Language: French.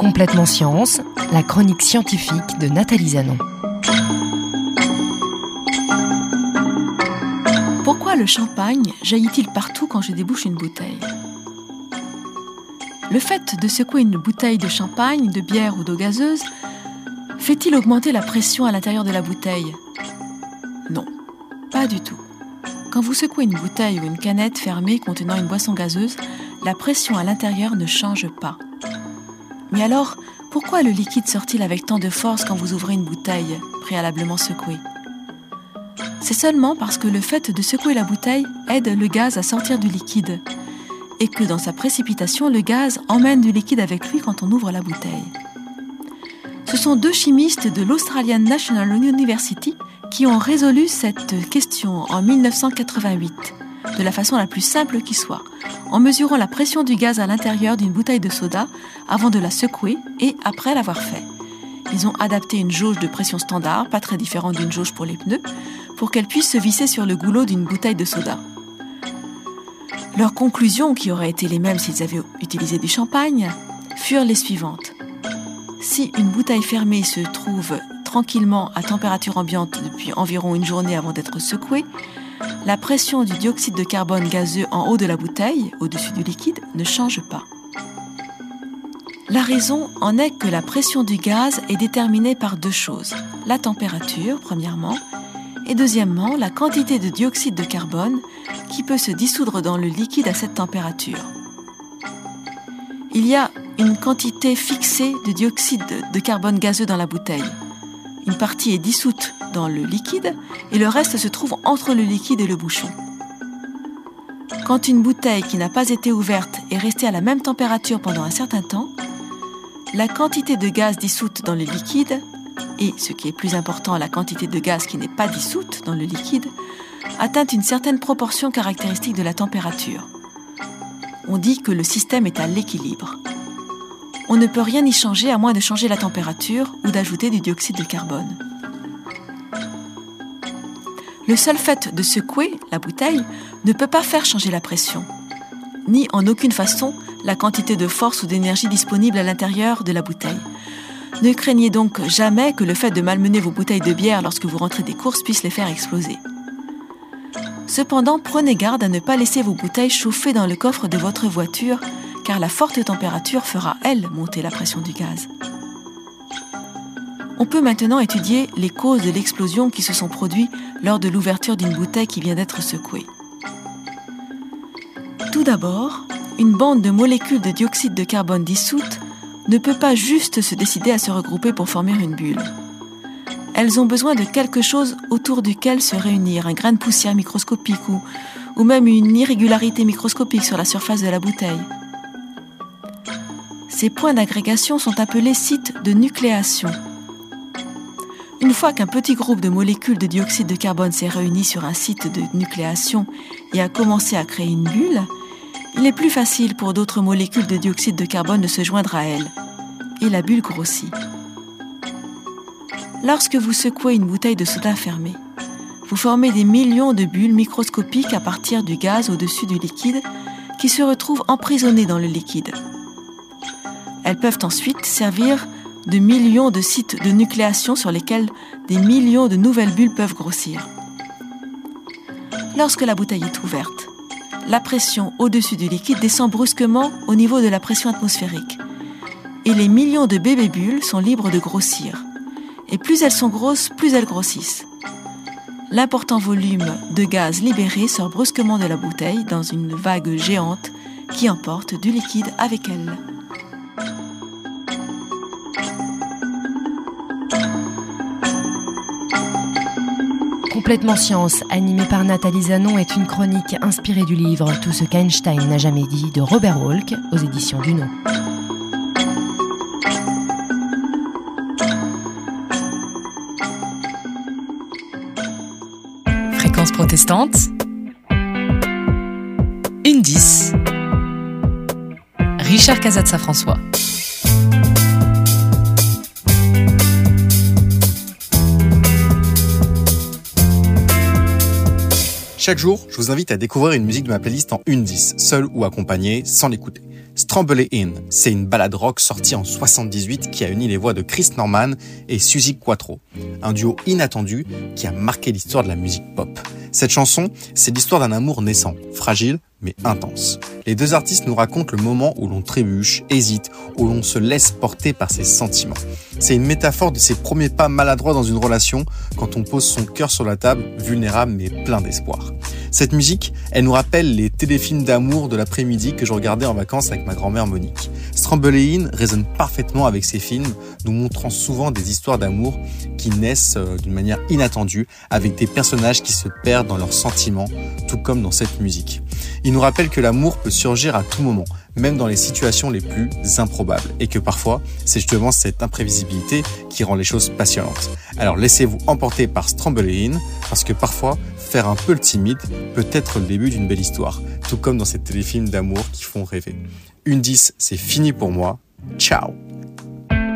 Complètement Science, la chronique scientifique de Nathalie Zanon. Pourquoi le champagne jaillit-il partout quand je débouche une bouteille ? Le fait de secouer une bouteille de champagne, de bière ou d'eau gazeuse fait-il augmenter la pression à l'intérieur de la bouteille ? Non, pas du tout. Quand vous secouez une bouteille ou une canette fermée contenant une boisson gazeuse, la pression à l'intérieur ne change pas. Mais alors, pourquoi le liquide sort-il avec tant de force quand vous ouvrez une bouteille préalablement secouée ? C'est seulement parce que le fait de secouer la bouteille aide le gaz à sortir du liquide et que dans sa précipitation, le gaz emmène du liquide avec lui quand on ouvre la bouteille. Ce sont deux chimistes de l'Australian National University qui ont résolu cette question en 1988, de la façon la plus simple qui soit, en mesurant la pression du gaz à l'intérieur d'une bouteille de soda avant de la secouer et après l'avoir fait. Ils ont adapté une jauge de pression standard, pas très différente d'une jauge pour les pneus, pour qu'elle puisse se visser sur le goulot d'une bouteille de soda. Leurs conclusions, qui auraient été les mêmes s'ils avaient utilisé du champagne, furent les suivantes. Si une bouteille fermée se trouve tranquillement à température ambiante depuis environ une journée avant d'être secouée, la pression du dioxyde de carbone gazeux en haut de la bouteille, au-dessus du liquide, ne change pas. La raison en est que la pression du gaz est déterminée par deux choses. La température, premièrement, et deuxièmement, la quantité de dioxyde de carbone qui peut se dissoudre dans le liquide à cette température. Il y a une quantité fixée de dioxyde de carbone gazeux dans la bouteille. Une partie est dissoute dans le liquide et le reste se trouve entre le liquide et le bouchon. Quand une bouteille qui n'a pas été ouverte est restée à la même température pendant un certain temps, la quantité de gaz dissoute dans le liquide et, ce qui est plus important, la quantité de gaz qui n'est pas dissoute dans le liquide, atteint une certaine proportion caractéristique de la température. On dit que le système est à l'équilibre. On ne peut rien y changer à moins de changer la température ou d'ajouter du dioxyde de carbone. Le seul fait de secouer la bouteille ne peut pas faire changer la pression, ni en aucune façon la quantité de force ou d'énergie disponible à l'intérieur de la bouteille. Ne craignez donc jamais que le fait de malmener vos bouteilles de bière lorsque vous rentrez des courses puisse les faire exploser. Cependant, prenez garde à ne pas laisser vos bouteilles chauffer dans le coffre de votre voiture, car la forte température fera, elle, monter la pression du gaz. On peut maintenant étudier les causes de l'explosion qui se sont produites lors de l'ouverture d'une bouteille qui vient d'être secouée. Tout d'abord, une bande de molécules de dioxyde de carbone dissoutes ne peut pas juste se décider à se regrouper pour former une bulle. Elles ont besoin de quelque chose autour duquel se réunir, un grain de poussière microscopique ou même une irrégularité microscopique sur la surface de la bouteille. Ces points d'agrégation sont appelés sites de nucléation. Une fois qu'un petit groupe de molécules de dioxyde de carbone s'est réuni sur un site de nucléation et a commencé à créer une bulle, il est plus facile pour d'autres molécules de dioxyde de carbone de se joindre à elle. Et la bulle grossit. Lorsque vous secouez une bouteille de soda fermée, vous formez des millions de bulles microscopiques à partir du gaz au-dessus du liquide qui se retrouvent emprisonnées dans le liquide. Elles peuvent ensuite servir de millions de sites de nucléation sur lesquels des millions de nouvelles bulles peuvent grossir. Lorsque la bouteille est ouverte, la pression au-dessus du liquide descend brusquement au niveau de la pression atmosphérique et les millions de bébés bulles sont libres de grossir. Et plus elles sont grosses, plus elles grossissent. L'important volume de gaz libéré sort brusquement de la bouteille dans une vague géante qui emporte du liquide avec elle. Complètement Science, animée par Nathalie Zanon, est une chronique inspirée du livre Tout ce qu'Einstein n'a jamais dit de Robert Wolk aux éditions Duno. Fréquence protestante, une 10. Richard Casazza-François. Chaque jour, je vous invite à découvrir une musique de ma playlist en une 10, seule ou accompagnée, sans l'écouter. Stromboli Inn, c'est une ballade rock sortie en 78 qui a uni les voix de Chris Norman et Suzi Quatro, un duo inattendu qui a marqué l'histoire de la musique pop. Cette chanson, c'est l'histoire d'un amour naissant, fragile mais intense. Les deux artistes nous racontent le moment où l'on trébuche, hésite, où l'on se laisse porter par ses sentiments. C'est une métaphore de ses premiers pas maladroits dans une relation quand on pose son cœur sur la table, vulnérable mais plein d'espoir. Cette musique, elle nous rappelle les téléfilms d'amour de l'après-midi que je regardais en vacances avec ma grand-mère Monique. Stromboli Inn résonne parfaitement avec ces films, nous montrant souvent des histoires d'amour qui naissent d'une manière inattendue, avec des personnages qui se perdent dans leurs sentiments, tout comme dans cette musique. Il nous rappelle que l'amour peut surgir à tout moment, même dans les situations les plus improbables, et que parfois, c'est justement cette imprévisibilité qui rend les choses passionnantes. Alors laissez-vous emporter par Stromboli Inn, parce que parfois, faire un peu le timide peut être le début d'une belle histoire, tout comme dans ces téléfilms d'amour qui font rêver. Une 10, c'est fini pour moi. Ciao!